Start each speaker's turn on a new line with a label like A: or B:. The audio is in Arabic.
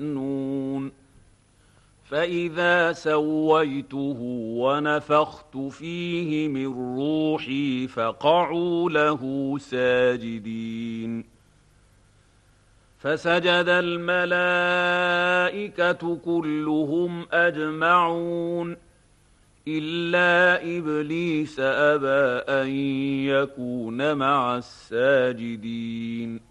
A: نون فإذا سويته ونفخت فيه من روحي فقعوا له ساجدين فسجد الملائكة كلهم أجمعون إلا إبليس أبى أن يكون مع الساجدين